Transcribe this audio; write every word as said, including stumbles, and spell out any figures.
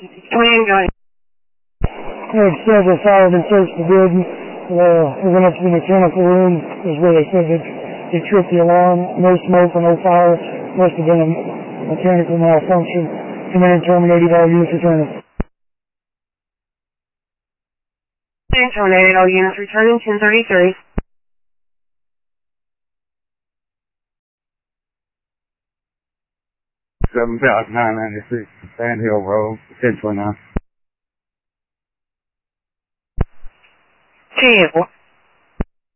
Command gun. There's several firemen searched the building. Uh, we went up to the mechanical room, is where they said that they tripped the alarm. No smoke or no fire. Must have been a mechanical malfunction. Command terminated all units returning. Command terminated all units returning ten thirty-three. seven thousand nine ninety-six, Sand Hill Road, ten twenty-nine. Two.